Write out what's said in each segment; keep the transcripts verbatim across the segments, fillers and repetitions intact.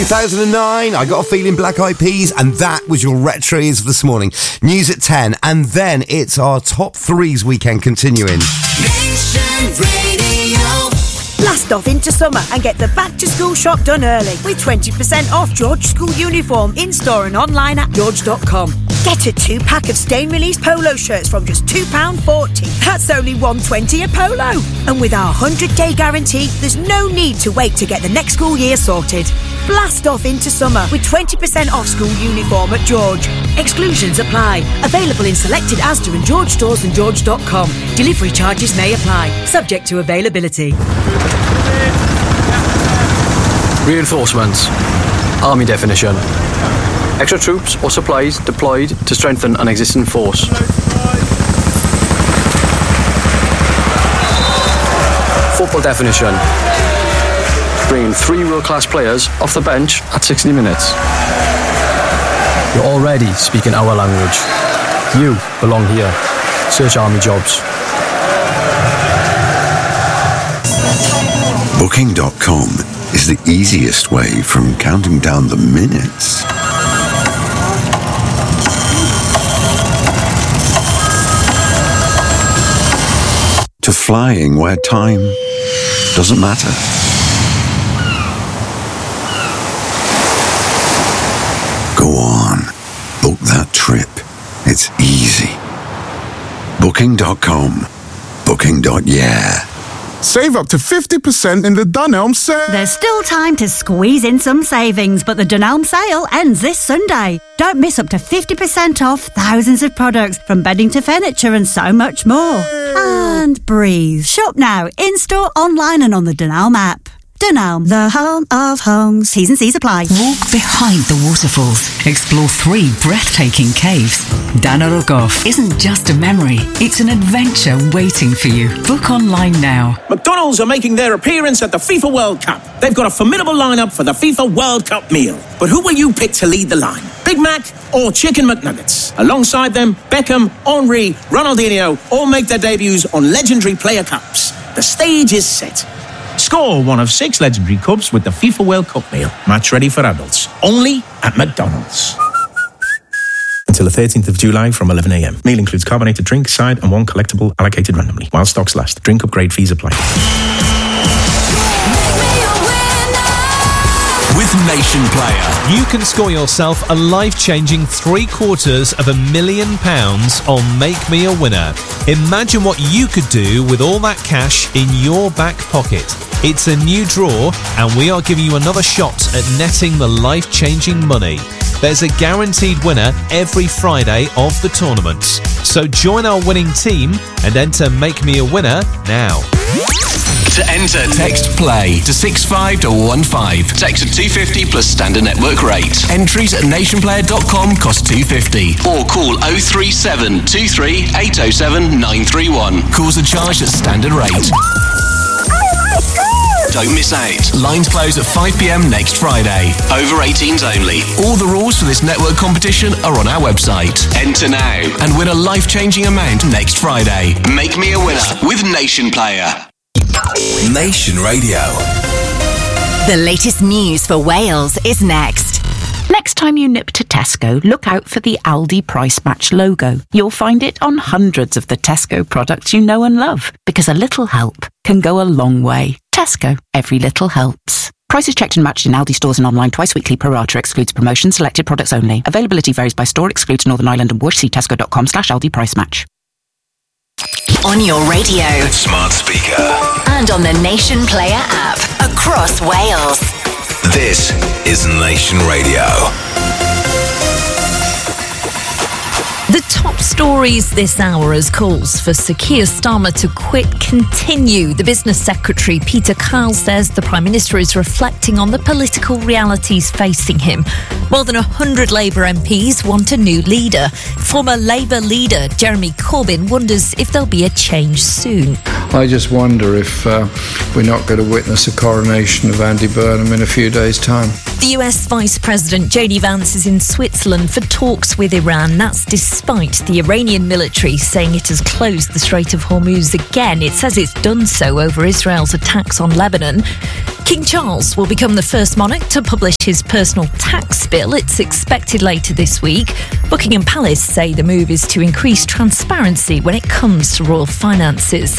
two thousand nine, I Got a Feeling, Black Eyed Peas, and that was your retros this morning. News at ten, and then it's our top threes weekend continuing. Nation Radio. Blast off into summer and get the back to school shop done early with twenty percent off George School uniform in store and online at george dot com. Get a two pack of stain release polo shirts from just two pounds forty. That's only one pound twenty a polo. And with our one hundred day guarantee, there's no need to wait to get the next school year sorted. Blast off into summer with twenty percent off school uniform at George. Exclusions apply. Available in selected Asda and George stores and george dot com. Delivery charges may apply. Subject to availability. Reinforcements. Army definition. Extra troops or supplies deployed to strengthen an existing force. Football definition. Bringing three world-class players off the bench at sixty minutes. You're already speaking our language. You belong here. Search Army jobs. Booking dot com is the easiest way from counting down the minutes to flying where time doesn't matter. Go on, book that trip. It's easy. Booking dot com. Booking. Yeah. Save up to fifty percent in the Dunelm sale. There's still time to squeeze in some savings, but the Dunelm sale ends this Sunday. Don't miss up to fifty percent off thousands of products, from bedding to furniture and so much more. And breathe. Shop now, in-store, online and on the Dunelm app. Dunelm, the home of homes. T's and C's apply. Walk behind the waterfalls. Explore three breathtaking caves. Dana Rogoff isn't just a memory, it's an adventure waiting for you. Book online now. McDonald's are making their appearance at the FIFA World Cup. They've got a formidable lineup for the FIFA World Cup meal. But who will you pick to lead the line? Big Mac or Chicken McNuggets? Alongside them, Beckham, Henry, Ronaldinho all make their debuts on legendary player cups. The stage is set. Score one of six legendary cups with the FIFA World Cup meal. Match ready for adults. Only at McDonald's. Until the thirteenth of July from eleven a.m. Meal includes carbonated drink, side and one collectible allocated randomly. While stocks last. Drink upgrade fees apply. With Nation Player, you can score yourself a life-changing three quarters of a million pounds on Make Me a Winner. Imagine what you could do with all that cash in your back pocket. It's a new draw, and we are giving you another shot at netting the life-changing money. There's a guaranteed winner every Friday of the tournament. So join our winning team and enter Make Me a Winner now. To enter, text PLAY to six five one five. Text at two fifty plus standard network rate. Entries at nation player dot com cost two fifty. Or call oh three seven two three eight oh seven nine three one. Calls are charged at standard rate. Don't miss out. Lines close at five p.m. next Friday. Over eighteens only. All the rules for this network competition are on our website. Enter now and win a life-changing amount next Friday. Make Me a Winner with Nation Player. Nation Radio. The latest news for Wales is next. Next time you nip to Tesco, look out for the Aldi Price Match logo. You'll find it on hundreds of the Tesco products you know and love, because a little help can go a long way. Tesco, every little helps. Prices checked and matched in Aldi stores and online twice weekly. Pro rata excludes promotions, selected products only. Availability varies by store, excludes Northern Ireland and Bush. See tesco dot com slash Aldi Price Match. On your radio, smart speaker, and on the Nation Player app across Wales. This is Nation Radio. The top stories this hour as calls for Sir Keir Starmer to quit continue. The Business Secretary Peter Kyle says the Prime Minister is reflecting on the political realities facing him. More than one hundred Labour M Ps want a new leader. Former Labour leader Jeremy Corbyn wonders if there'll be a change soon. I just wonder if uh, we're not going to witness a coronation of Andy Burnham in a few days' time. The U S Vice President J D Vance is in Switzerland for talks with Iran. That's despite the the Iranian military saying it has closed the Strait of Hormuz again. It says it's done so over Israel's attacks on Lebanon. King Charles will become the first monarch to publish his personal tax bill. It's expected later this week. Buckingham Palace say the move is to increase transparency when it comes to royal finances.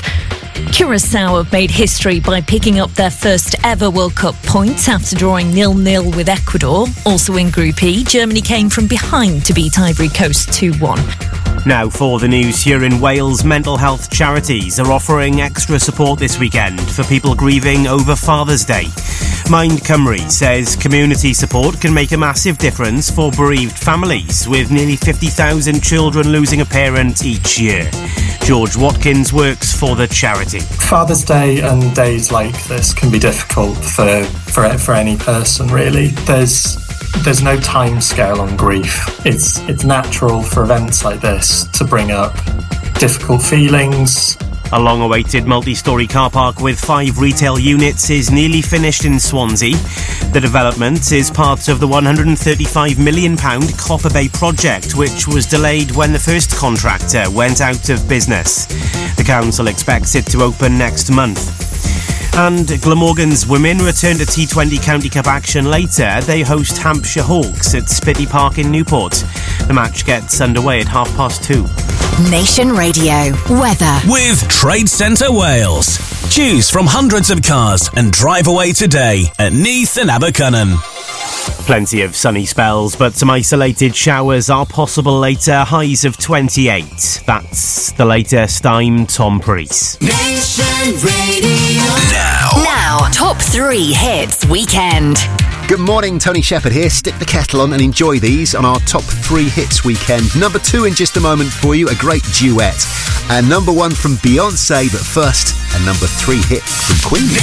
Curaçao have made history by picking up their first ever World Cup points after drawing nil-nil with Ecuador. Also in Group E, Germany came from behind to beat Ivory Coast two one. Now for the news here in Wales, mental health charities are offering extra support this weekend for people grieving over Father's Day. Mind Cymru says community support can make a massive difference for bereaved families, with nearly fifty thousand children losing a parent each year. George Watkins works for the charity. Father's Day and days like this can be difficult for, for, for any person, really. There's There's no time scale on grief. It's it's natural for events like this to bring up difficult feelings. A long-awaited multi-storey car park with five retail units is nearly finished in Swansea. The development is part of the one hundred thirty-five million pounds Copper Bay project, which was delayed when the first contractor went out of business. The council expects it to open next month. And Glamorgan's women return to T twenty County Cup action later. They host Hampshire Hawks at Spitty Park in Newport. The match gets underway at half past two. Nation Radio weather with Trade Centre Wales. Choose from hundreds of cars and drive away today at Neath and Abercynon. Plenty of sunny spells, but some isolated showers are possible later. Highs of twenty-eight. That's the latest. I'm Tom Preece. Nation Radio. Now, now, top three hits weekend. Good morning, Tony Shepherd here. Stick the kettle on and enjoy these on our top three hits weekend. Number two in just a moment for you, a great duet. And number one from Beyonce, but first, a number three hit from Queen.